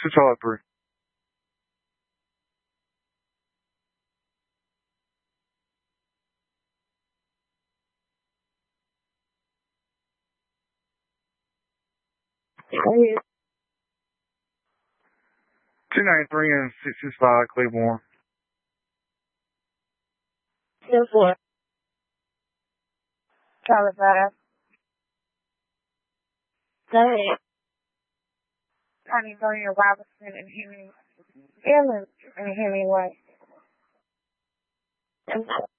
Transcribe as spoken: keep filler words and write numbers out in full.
two Charlie three. two ninety-three and six six five Claiborne. Two four. Charlie five. Go ahead. Twenty-three Robinson and Henry. Ellen and Hemingway.